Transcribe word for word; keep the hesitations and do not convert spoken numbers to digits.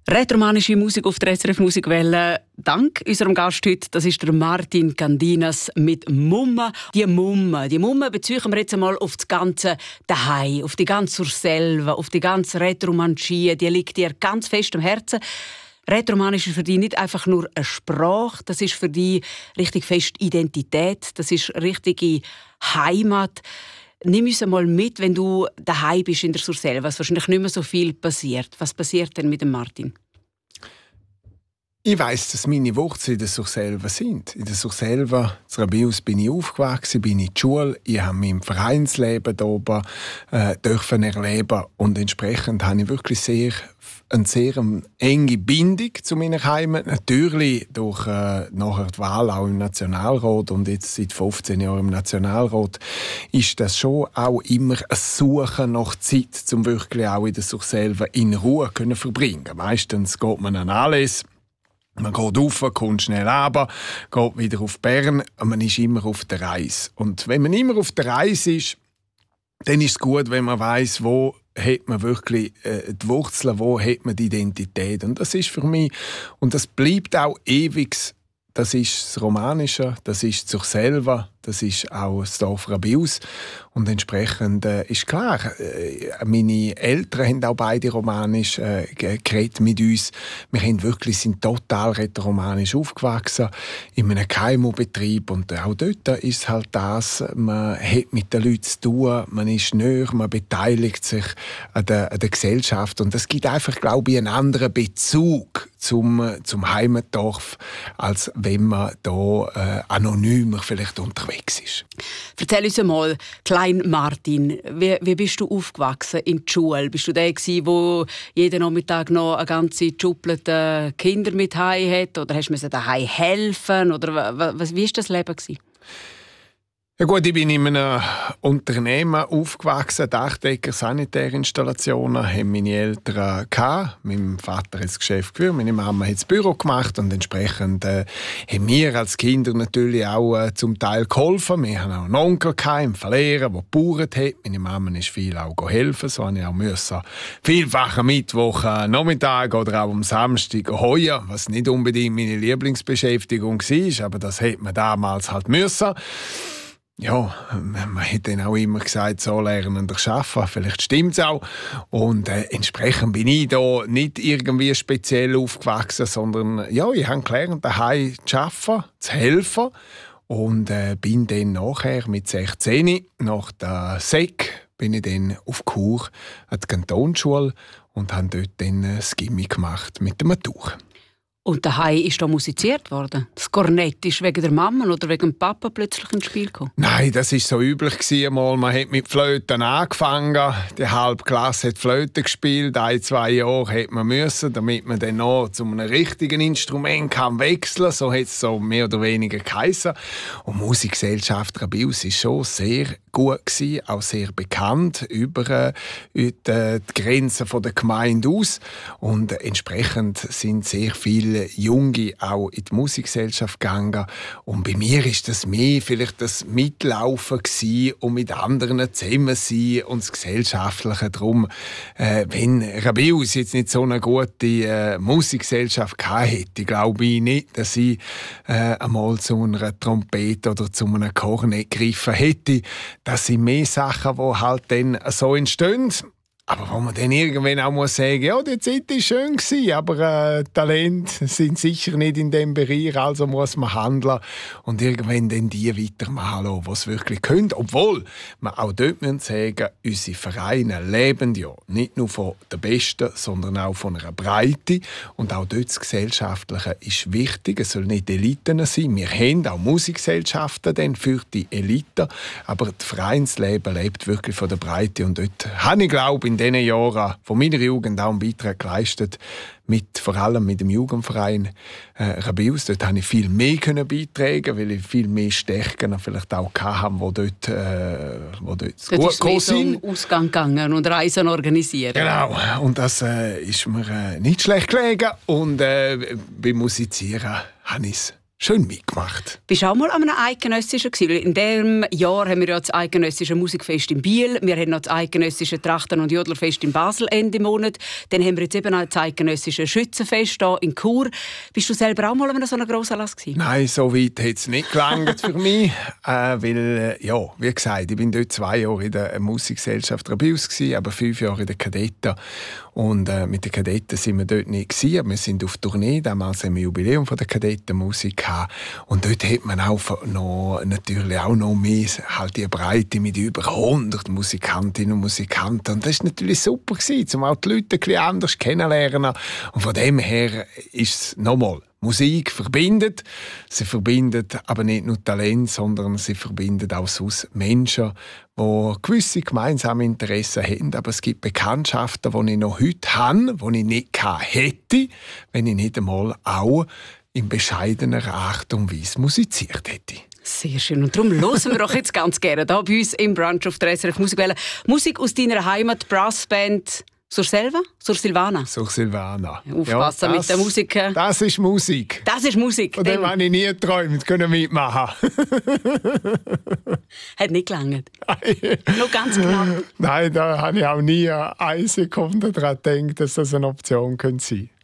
Rätoromanische Musik auf der S R F Musikwelle. Dank unserem Gast heute, das ist der Martin Candinas mit Mumme. Die Mumme, die Mumme beziehen wir jetzt einmal auf das ganze Daheim, auf die ganze Surselva, auf die ganze Rätoromanschie. Die liegt dir ganz fest am Herzen. Rätoromanisch ist für dich nicht einfach nur eine Sprache, das ist für dich richtig fest Identität, das ist richtige Heimat. Nimm uns einmal mit, wenn du daheim bist in der Surselva, was wahrscheinlich nicht mehr so viel passiert. Was passiert denn mit dem Martin? Ich weiss, dass meine Wurzeln in der Surselva sind. In der Surselva, in Rabius, bin ich aufgewachsen, bin in die Schule. Ich habe mein Vereinsleben hier oben äh, dürfen erleben und entsprechend habe ich wirklich sehr, eine sehr enge Bindung zu meiner Heimat. Natürlich durch äh, nachher die Wahl auch im Nationalrat und jetzt seit fünfzehn Jahren im Nationalrat ist das schon auch immer ein Suchen nach Zeit, um wirklich auch in der Surselva in Ruhe können verbringen. Meistens geht man an alles. Man geht rauf, kommt schnell runter, geht wieder auf Bern und man ist immer auf der Reise. Und wenn man immer auf der Reise ist, dann ist es gut, wenn man weiss, wo hat man wirklich äh, die Wurzeln, wo hat man die Identität. Und das ist für mich, und das bleibt auch ewig, das ist das Romanische, das ist Surselva, das ist auch das Dorf Rabius. Und entsprechend äh, ist klar, äh, meine Eltern haben auch beide romanisch äh, geredet mit uns. Wir haben wirklich, sind total rätoromanisch aufgewachsen, in einem K M U-Betrieb. Und auch dort ist halt das, man hat mit den Leuten zu tun, man ist näher, man beteiligt sich an der, an der Gesellschaft. Und das gibt einfach, glaube ich, einen anderen Bezug zum, zum Heimatdorf, als wenn man da äh, anonymer vielleicht unterwegs ist. Erzähl uns einmal, Klein Martin, wie, wie bist du aufgewachsen in der Schule? Bist du der gewesen, wo jeden Nachmittag noch eine ganze Schublade Kinder mit heim hat? Oder hast du daheim helfen? Oder was, wie war das Leben gewesen? Ja gut, ich bin in einem Unternehmen aufgewachsen, Dachdecker, Sanitärinstallationen, haben meine Eltern gehabt. Mein Vater hat das Geschäft geführt, meine Mama hat das Büro gemacht und entsprechend äh, haben wir als Kinder natürlich auch äh, zum Teil geholfen. Wir hatten auch einen Onkel gehabt, im Verlehren, der gebaut hat. Meine Mama ist viel auch helfen, so musste ich auch müssen. Vielfach am Mittwoch, äh, Nachmittag oder auch am Samstag heuer, was nicht unbedingt meine Lieblingsbeschäftigung war, aber das hätte man damals halt müssen. Ja, man hat dann auch immer gesagt, so lernen durch Arbeiten. Vielleicht stimmt es auch. Und äh, entsprechend bin ich da nicht irgendwie speziell aufgewachsen, sondern ja, ich habe gelernt, daheim zu arbeiten, zu helfen. Und äh, bin dann nachher mit sechzehn nach der S E C bin ich dann auf Chur an die Kantonsschule und habe dort dann das Gimmi gemacht mit dem Matur. Und daheim ist da musiziert worden? Das Kornett ist wegen der Mama oder wegen dem Papa plötzlich ins Spiel gekommen? Nein, das war so üblich gewesen, mal. Man hat mit Flöten angefangen. Die halbe Klasse hat Flöte gespielt. Ein, zwei Jahre hat man müssen, damit man dann noch zu einem richtigen Instrument kann wechseln. So hat es so mehr oder weniger geheissen. Und die Musikgesellschaft Rabius war schon sehr gut gewesen, auch sehr bekannt über äh, die Grenzen der Gemeinde aus. Und entsprechend sind sehr viele Junge auch in die Musikgesellschaft gegangen. Und bei mir ist das mehr vielleicht das Mitlaufen gewesen und mit anderen zusammen sein und das Gesellschaftliche. Darum, äh, wenn Rabius jetzt nicht so eine gute äh, Musikgesellschaft gehabt hätte, glaube ich nicht, dass ich äh, einmal zu einer Trompete oder zu einem Kornett gegriffen hätte. Das sind mehr Sachen, die halt dann so entstehen. Aber wo man dann irgendwann auch muss sagen, ja, die Zeit war schön gewesen, aber äh, Talente sind sicher nicht in dem Bereich, also muss man handeln und irgendwann dann die weitermachen lassen, die es wirklich können. Obwohl man auch dort müssen sagen, unsere Vereine leben ja nicht nur von der Besten, sondern auch von einer Breite. Und auch dort das Gesellschaftliche ist wichtig. Es soll nicht Eliten sein. Wir haben auch Musikgesellschaften dann für die Elite, aber das Vereinsleben lebt wirklich von der Breite. Und dort habe ich, glaube ich, in diesen Jahren von meiner Jugend auch einen Beitrag geleistet, mit, vor allem mit dem Jugendverein äh, Rabius. Dort konnte ich viel mehr können beitragen, weil ich viel mehr Stärken vielleicht auch hatte, die dort, äh, wo dort, dort gut gekommen sind. Um Ausgang gegangen und Reisen organisieren. Genau, und das äh, ist mir äh, nicht schlecht gelegen. Und äh, beim Musizieren habe ich es schön mitgemacht. Bist du auch mal an einem eidgenössischen gewesen? In diesem Jahr haben wir ja das eidgenössische Musikfest in Biel, wir haben noch das eidgenössische Trachten- und Jodlerfest in Basel Ende Monat, dann haben wir jetzt eben auch das eidgenössische Schützenfest hier in Chur. Bist du selber auch mal an so einem Grossanlass gewesen? Nein, so weit hat es nicht gelangt für mich, äh, weil, äh, ja, wie gesagt, ich bin dort zwei Jahre in der Musikgesellschaft Rabius gewesen, aber fünf Jahre in der Kadetten. Und äh, mit den Kadetten sind wir dort nicht gewesen, aber wir sind auf Tournee, damals haben wir Jubiläum von der Kadettenmusik gehabt. Und dort hat man auch noch, natürlich auch noch mehr, halt die Breite mit über hundert Musikantinnen und Musikanten. Und das war natürlich super gewesen, um auch die Leute ein bisschen anders kennenzulernen. Und von dem her ist es nochmal, Musik verbindet. Sie verbindet aber nicht nur Talent, sondern sie verbindet auch sonst Menschen, die gewisse gemeinsame Interessen haben. Aber es gibt Bekanntschaften, die ich noch heute habe, die ich nicht hätte, wenn ich nicht einmal auch in bescheidener Art und Weise musiziert hätte. Sehr schön. Und darum hören wir doch jetzt ganz gerne hier bei uns im Brunch auf der S R F Musikwelle Musik aus deiner Heimat, Brassband Sur Selva? Sur Silvana? Sur Silvana. Aufpassen ja, das, mit der Musik. Das ist Musik. Das ist Musik. Von dem habe ich nie geträumt, können mitmachen. Hat nicht gelangt. Noch ganz knapp. Nein, da habe ich auch nie eine Sekunde daran gedacht, dass das eine Option sein könnte.